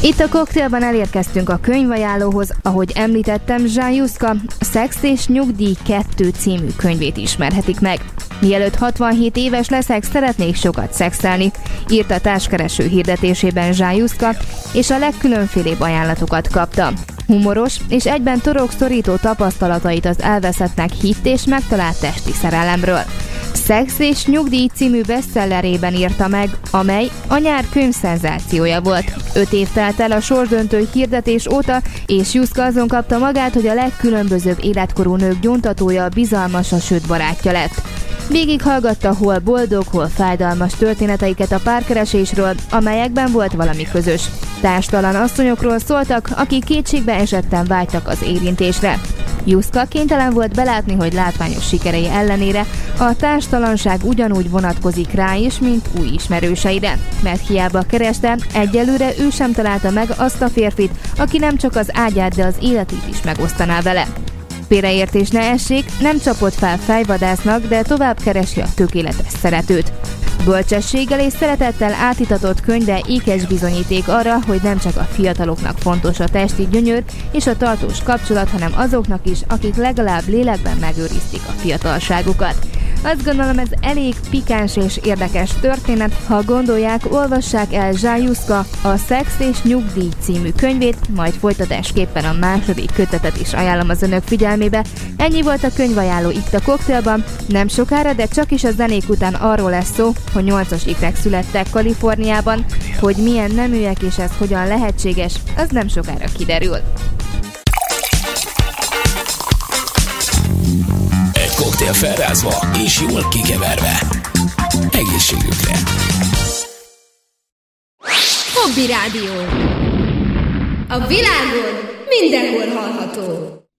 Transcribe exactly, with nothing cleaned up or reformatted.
Itt a koktélban elérkeztünk a könyvajánlóhoz, ahogy említettem, Jean Juska a Szex és nyugdíj kettő című könyvét ismerhetik meg. Mielőtt hatvanhét éves leszek, szeretnék sokat szexelni, írta a társkereső hirdetésében Jean Juska, és a legkülönfélébb ajánlatokat kapta. Humoros és egyben torokszorító tapasztalatait az elveszettnek hitt és megtalált testi szerelemről. Szex és nyugdíj című bestsellerében írta meg, amely a nyár könyvszenzációja volt. Öt év telt el a sorsdöntő hirdetés óta, és Juska azon kapta magát, hogy a legkülönbözőbb életkorú nők gyóntatója, bizalmasa, sőt barátja lett. Végighallgatta hol boldog, hol fájdalmas történeteiket a párkeresésről, amelyekben volt valami közös. Társtalan asszonyokról szóltak, akik kétségbe esetten vágytak az érintésre. Juska kénytelen volt belátni, hogy látványos sikerei ellenére a társtalanság ugyanúgy vonatkozik rá is, mint új ismerőseire. Mert hiába kereste, egyelőre ő sem találta meg azt a férfit, aki nem csak az ágyát, de az életét is megosztaná vele. Félreértés ne essék, nem csapott fel fejvadásznak, de tovább keresi a tökéletes szeretőt. Bölcsességgel és szeretettel átitatott könyve ékes bizonyíték arra, hogy nem csak a fiataloknak fontos a testi gyönyör és a tartós kapcsolat, hanem azoknak is, akik legalább lélekben megőrizték a fiatalságukat. Azt gondolom, ez elég pikáns és érdekes történet. Ha gondolják, olvassák el Jean Juska a Szex és nyugdíj című könyvét, majd folytatásképpen a második kötetet is ajánlom az önök figyelmébe. Ennyi volt a könyvajánló itt a koktélban. Nem sokára, de csak is a zenék után arról lesz szó, hogy nyolcas ikrek születtek Kaliforniában, hogy milyen neműek és ez hogyan lehetséges, az nem sokára kiderül. Egy koktél felrázva és jól kikeverve. Egészségükre! Hobby Rádió. A világon mindenhol hallható.